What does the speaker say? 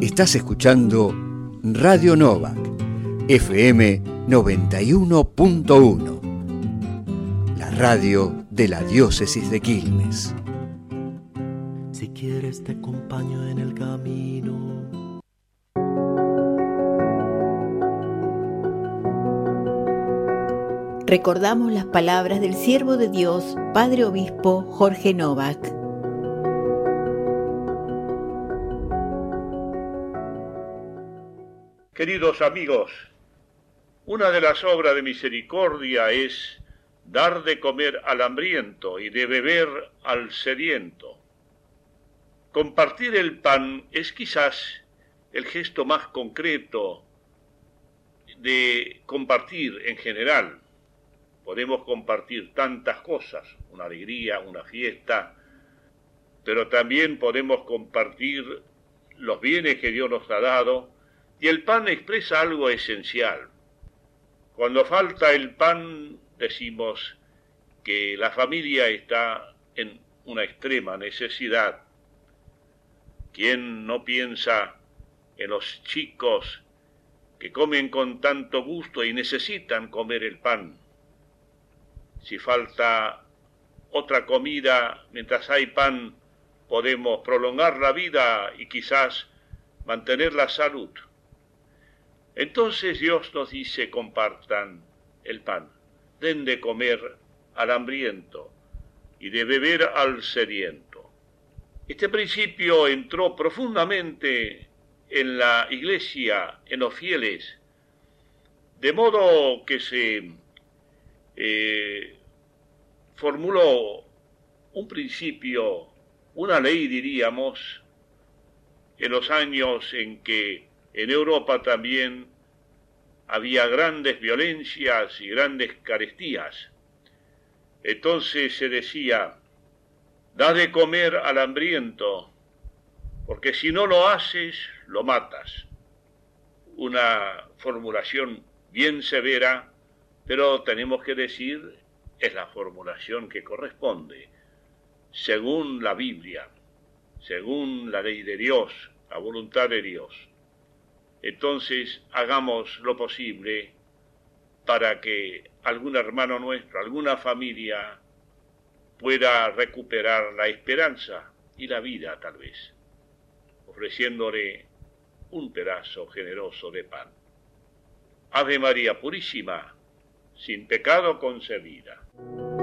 Estás escuchando Radio Novak, FM 91.1, la radio de la diócesis de Quilmes. Si quieres te acompaño en el camino. Recordamos las palabras del siervo de Dios, Padre Obispo Jorge Novak. Queridos amigos, una de las obras de misericordia es dar de comer al hambriento y de beber al sediento. Compartir el pan es quizás el gesto más concreto de compartir en general. Podemos compartir tantas cosas, una alegría, una fiesta, pero también podemos compartir los bienes que Dios nos ha dado, y el pan expresa algo esencial. Cuando falta el pan, decimos que la familia está en una extrema necesidad. ¿Quién no piensa en los chicos que comen con tanto gusto y necesitan comer el pan? Si falta otra comida, mientras hay pan, podemos prolongar la vida y quizás mantener la salud. Entonces Dios nos dice: compartan el pan, den de comer al hambriento y de beber al sediento. Este principio entró profundamente en la Iglesia, en los fieles, de modo que se formuló un principio, una ley diríamos, en los años en que en Europa también había grandes violencias y grandes carestías. Entonces se decía: da de comer al hambriento, porque si no lo haces, lo matas. Una formulación bien severa, pero tenemos que decir, es la formulación que corresponde, según la Biblia, según la ley de Dios, la voluntad de Dios. Entonces hagamos lo posible para que algún hermano nuestro, alguna familia, pueda recuperar la esperanza y la vida tal vez, ofreciéndole un pedazo generoso de pan. Ave María Purísima, sin pecado concebida.